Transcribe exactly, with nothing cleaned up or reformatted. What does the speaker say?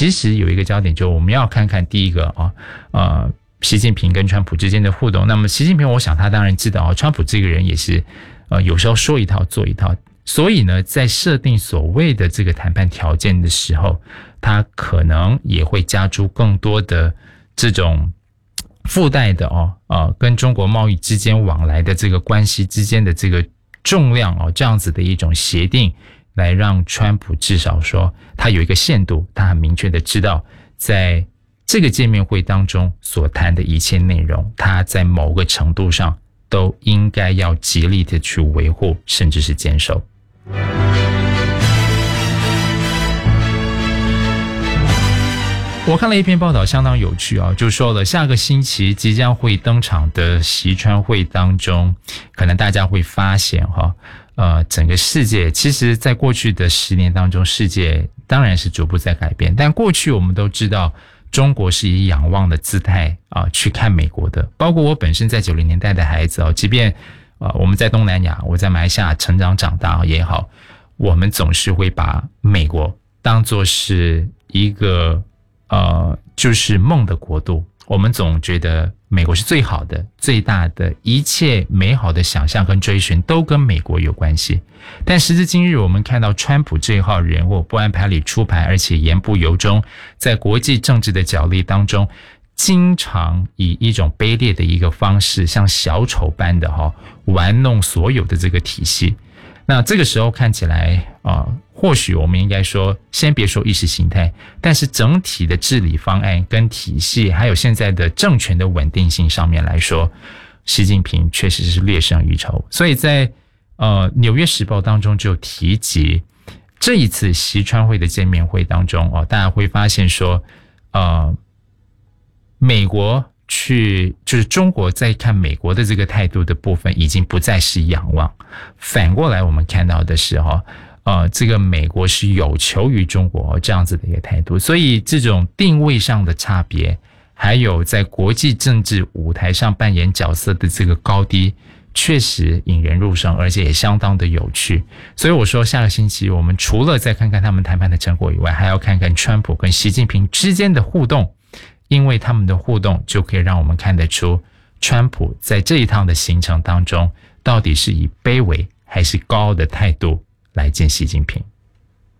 其实有一个焦点，就我们要看看第一个啊，呃，习近平跟川普之间的互动。那么习近平，我想他当然知道啊，川普这个人也是呃有时候说一套做一套，所以呢，在设定所谓的这个谈判条件的时候，他可能也会加诸更多的这种附带的哦，呃，跟中国贸易之间往来的这个关系之间的这个重量哦，这样子的一种协定，来让川普至少说他有一个限度，他很明确的知道，在这个见面会当中所谈的一切内容，他在某个程度上都应该要极力的去维护，甚至是坚守。我看了一篇报道，相当有趣啊，就说了下个星期即将会登场的习川会当中，可能大家会发现哈，呃，整个世界其实在过去的十年当中，世界当然是逐步在改变，但过去我们都知道，中国是以仰望的姿态啊去看美国的，包括我本身在九零年代的孩子啊，即便啊我们在东南亚，我在马来西亚成长长大也好，我们总是会把美国当作是一个呃，就是梦的国度，我们总觉得美国是最好的、最大的，一切美好的想象跟追寻都跟美国有关系。但时至今日，我们看到川普这一号人物不按牌理出牌，而且言不由衷，在国际政治的角力当中，经常以一种卑劣的一个方式，像小丑般的哈玩弄所有的这个体系。那这个时候看起来啊、呃，或许我们应该说，先别说意识形态，但是整体的治理方案跟体系，还有现在的政权的稳定性上面来说，习近平确实是略胜于筹。所以在呃《纽约时报》当中就提及，这一次习川会的见面会当中哦，大家会发现说，呃，美国去就是中国在看美国的这个态度的部分，已经不再是仰望，反过来我们看到的是哈，呃，这个美国是有求于中国这样子的一个态度，所以这种定位上的差别，还有在国际政治舞台上扮演角色的这个高低，确实引人入胜，而且也相当的有趣。所以我说，下个星期我们除了再看看他们谈判的成果以外，还要看看川普跟习近平之间的互动。因为他们的互动就可以让我们看得出，川普在这一趟的行程当中，到底是以卑微还是高傲的态度来见习近平。